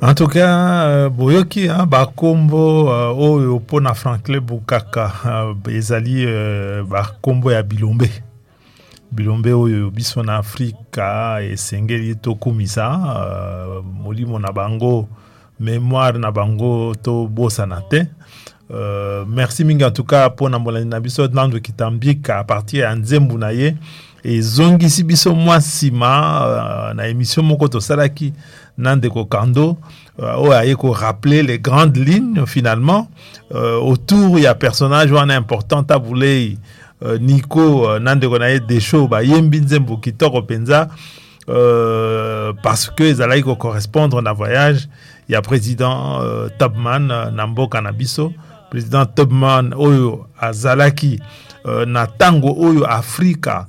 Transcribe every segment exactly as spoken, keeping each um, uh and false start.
En tout cas, euh, boyoki hein, bakombo euh, oyo pona Franklin Bukaka euh, ezali euh, bakombo ya bilombe. Bilombe oyo biso na Afrika esengeli tokumisa uh, molimo na bango mémoire na bango to bosana te. Uh, merci mingi en tout cas pona molani na biso nando kitambika à partir ya nzembu na ye et zongisi biso mwa sima uh, na émission moko to salaki Nandeko Kando, euh, oh, il faut rappeler les grandes lignes finalement. Euh, autour, il y a un personnage important, Taboulé, euh, Nico, euh, Nandeko Naye Desho, bah, Yembinzembo Kitoko Penza, euh, parce que ils allaient correspondre dans voyage. Il y a président euh, Tubman, euh, Nambo Kanabiso, président Tubman, Oyo, Azalaki, euh, Natango, Oyo, Afrika,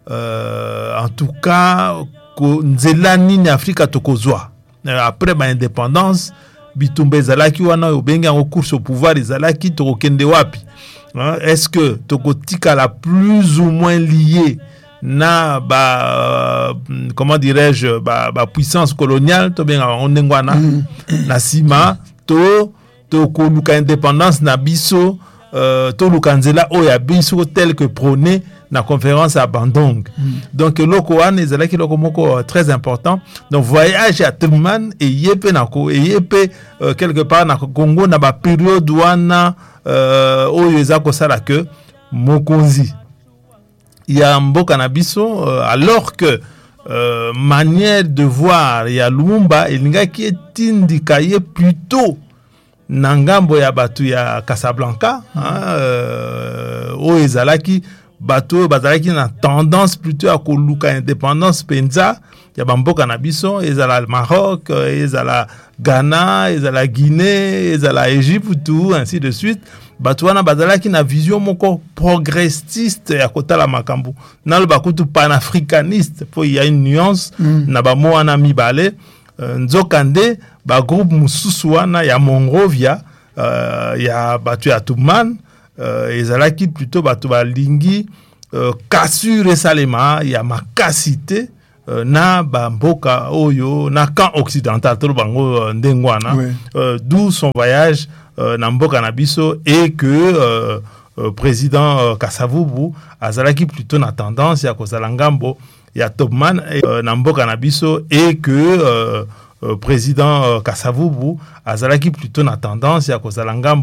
euh, en tout cas, Nzelani ni Afrika Tokozwa. Après ma indépendance bitumbe zalaki wana obenga en course au pouvoir zalaki tokende wapi est-ce que tokotika la plus ou moins liée na ba euh, comment dirais-je ba, ba puissance coloniale to benga ondengwana na sima to to koluka indépendance na biso euh, to lukanzela oya biso tel que prôné la conférence à Bandung. Mm. Donc loko wan ezalaki loko moko très important. Donc voyage à Tubman et yepe nako et yepe euh, quelque part na Congo na ba période wana euh oyo ezako sala que mokonzi il y a mboka na biso euh, alors que euh, manière de voir ya Lumumba elingaki etindika ye plutôt na ngambo ya batu ya Casablanca hein, euh, oyo ezalaki bateau bazalaki na tendance plutôt à koluka indépendance penza ya bamboka na biso ezala Maroc ezala Ghana ezala Guinée ezala Égypte tout ainsi de suite bateau wana bazalaki na vision moko progressiste ya kotala makambo nalo bakutu panafricaniste po il y a une nuance mm. na ba mo wana mibale uh, nzokande ba groupe mususu wana ya Monrovia uh, ya bateau ya Tubman Euh, ezalaki plutôt bato balingi euh, kasure salema ya makasite euh, na bamboka oyo na camp occidental to bango ndengwana oui. euh, d'où son voyage euh, na mboka na biso et que euh, euh, président euh, Kasavubu azalaki plutôt na tendance ya kozala ngambo ya Tubman euh, na mboka na biso et que euh, euh, président euh, Kasavubu azalaki plutôt na tendance ya kozala ngambo